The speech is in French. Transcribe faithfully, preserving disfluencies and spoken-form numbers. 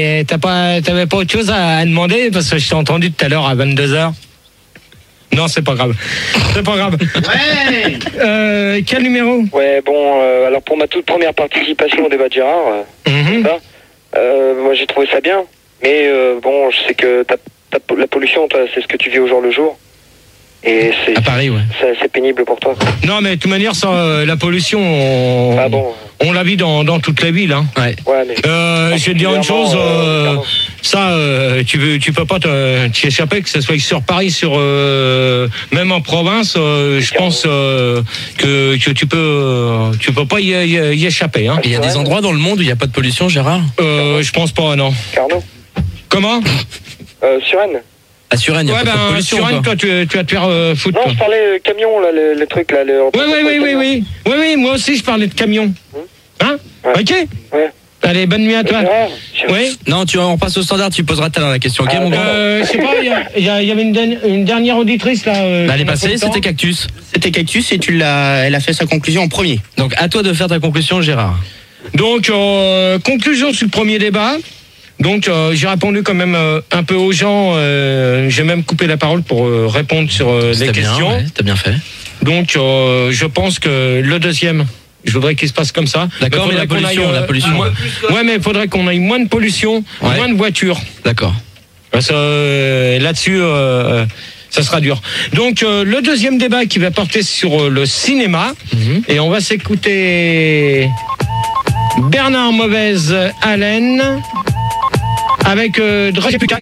Et t'as pas, t'avais pas autre chose à, à demander parce que je t'ai entendu tout à l'heure à vingt-deux heures. Non, c'est pas grave. C'est pas grave. Ouais. Euh, quel numéro? Ouais, bon, euh, alors pour ma toute première participation au débat de Gérard, euh, mm-hmm. ça, euh, moi j'ai trouvé ça bien, mais euh, bon, je sais que t'as, t'as, la pollution, toi, c'est ce que tu vis au jour le jour. Et c'est, à Paris, ouais. C'est, c'est pénible pour toi. Non, mais de toute manière, ça, euh, la pollution, on, ah bon. on la vit dans, dans toutes les villes. Hein. Ouais. Ouais, mais euh, je vais te dire une chose, euh, euh, ça, euh, tu veux, tu peux pas te, t'y échapper, que ce soit sur Paris, sur euh, même en province. Euh, je pense euh, que, que tu peux, tu peux pas y, y, y échapper. Hein. Il y a des endroits dans le monde où il n'y a pas de pollution, Gérard? euh, Je pense pas, non. Carnot. Comment? euh, Suresnes. À Suresnes, il n'y a ouais, pas ben, de pollution. Suresnes, toi, tu, tu vas te faire euh, foutre. Non, je parlais euh, camion, là, le, le truc, là. Le... Oui, oui, oui, oui, oui. Oui, oui, moi aussi, je parlais de camion. Hein? Ouais. Ok? Ouais. Allez, bonne nuit à toi. Oui. Non, tu, on passe au standard, tu poseras tout à l'heure la question, ok, ah, mon grand? Euh, je sais pas, il y, y, y avait une, dernière, une dernière auditrice, là. Euh, bah, elle est passée, c'était Cactus. C'était Cactus et tu l'as, elle a fait sa conclusion en premier. Donc, à toi de faire ta conclusion, Gérard. Donc, euh, conclusion sur le premier débat. Donc, euh, j'ai répondu quand même euh, un peu aux gens. Euh, j'ai même coupé la parole pour euh, répondre sur euh, les bien, questions. Ouais, t'as bien fait. Donc, euh, je pense que le deuxième, je voudrais qu'il se passe comme ça. D'accord, mais, mais la pollution, aille, euh, la pollution. Moins, ouais, mais il faudrait qu'on ait moins de pollution, ouais. moins de voitures. D'accord. Parce que euh, là-dessus, euh, ça sera dur. Donc, euh, le deuxième débat qui va porter sur euh, le cinéma. Mm-hmm. Et on va s'écouter Bernard Mauvaise Haleine avec euh, Dragé Puka.